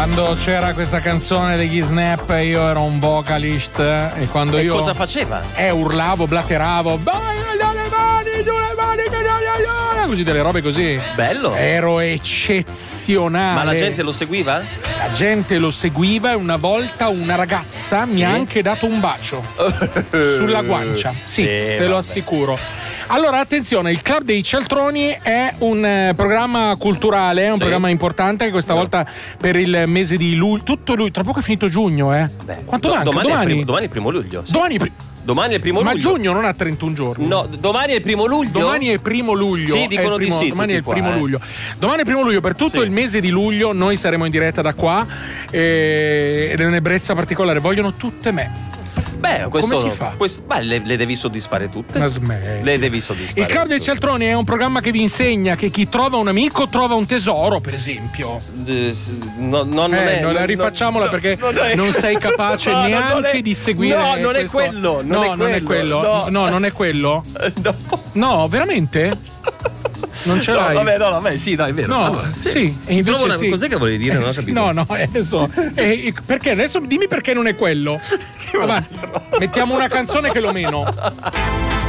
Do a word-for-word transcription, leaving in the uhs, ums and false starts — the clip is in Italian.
Quando c'era questa canzone degli Snap io ero un vocalist e quando e io cosa faceva? Eh urlavo, blateravo, vai le mani, giù le mani, così delle robe così. Bello. Ero eccezionale. Ma la gente lo seguiva? La gente lo seguiva e una volta una ragazza sì? mi ha anche dato un bacio sulla guancia. Sì, eh, te lo vabbè. assicuro. Allora, attenzione, il Club dei Cialtroni è un eh, programma culturale, è un sì. programma importante che questa no. volta per il mese di luglio, tutto luglio, tra poco è finito giugno, eh. Beh, Quanto do, manca? Domani, Domani? È primo, domani è il primo luglio. Sì. Domani pri- Domani è il primo Ma luglio. Ma giugno non ha trentuno giorni. No, domani è il primo luglio. Domani è il primo luglio. Sì, dicono primo, di sì. Domani è il qua, primo eh. luglio. Domani è il primo luglio, per tutto sì. il mese di luglio noi saremo in diretta da qua eh, ed è un'ebbrezza particolare. Vogliono tutte me. Beh, questo, come si fa? Questo, beh, le, le devi soddisfare tutte. Ma smetti. Le devi soddisfare. Il Club dei Cialtroni è un programma che vi insegna che chi trova un amico trova un tesoro, per esempio. Uh, no, no, non eh, è, non la rifacciamola no, perché non, è, non sei capace no, neanche è, di seguire. No, non questo. è quello. Non no, è non è quello. No. no, non è quello. No, no veramente? Non ce no, l'hai? Vabbè, no, vabbè, sì, dai, è vero. No, allora, sì. sì. E invece una, sì. Cos'è che volevi dire? Eh, non ho sì, capito. no, no, adesso. eh, perché adesso dimmi perché non è quello. Vabbè, mettiamo una canzone che lo meno.